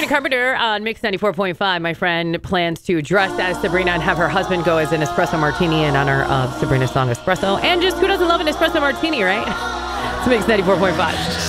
Carpenter on Mix 94.5. My friend plans to dress as Sabrina and have her husband go as an espresso martini in honor of Sabrina's song Espresso. And just who doesn't love an espresso martini, right? It's Mix 94.5.